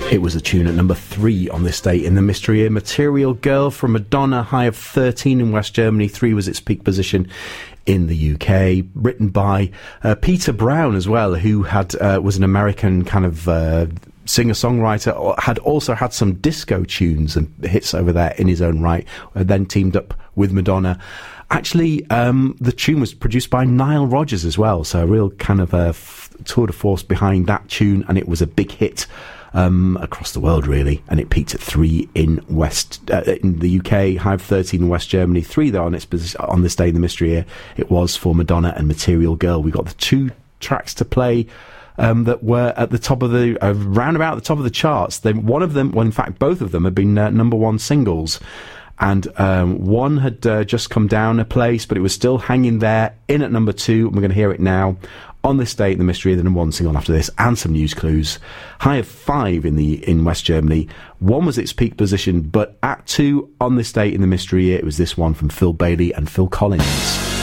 It was a tune at number 3 on this day in the Mystery Year. Material Girl from Madonna, high of 13 in West Germany. 3 was its peak position in the UK. Written by Peter Brown as well, who was an American kind of singer-songwriter, had also had some disco tunes and hits over there in his own right, then teamed up with Madonna. Actually, the tune was produced by Nile Rodgers as well, so a real kind of tour de force behind that tune, and it was a big hit across the world, really, and it peaked at 3 in the UK, high of 13 in West Germany. 3 though on this day in the Mystery Year, it was for Madonna and Material Girl. We got the 2 tracks to play that were at the top of the round about the top of the charts. One of them, well, in fact, both of them had been number 1 singles. And one had just come down a place, but it was still hanging there in at number 2, and we're going to hear it now on this day in the Mystery Year, the number 1 single after this, and some news clues. High of 5 in West Germany. 1 was its peak position, but at 2 on this day in the Mystery Year, it was this one from Phil Bailey and Phil Collins.